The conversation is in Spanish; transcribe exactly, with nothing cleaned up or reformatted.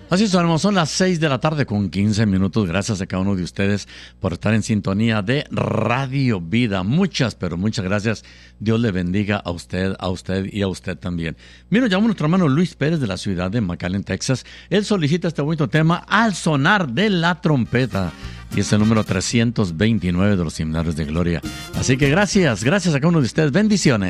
Así son, son las seis de la tarde con quince minutos. Gracias a cada uno de ustedes por estar en sintonía de Radio Vida. Muchas, pero muchas gracias. Dios le bendiga a usted, a usted y a usted también. Mira, llamamos a nuestro hermano Luis Pérez de la ciudad de McAllen, Texas. Él solicita este bonito tema, Al sonar de la trompeta. Y es el número trescientos veintinueve de los Himnarios de Gloria. Así que gracias, gracias a cada uno de ustedes. Bendiciones.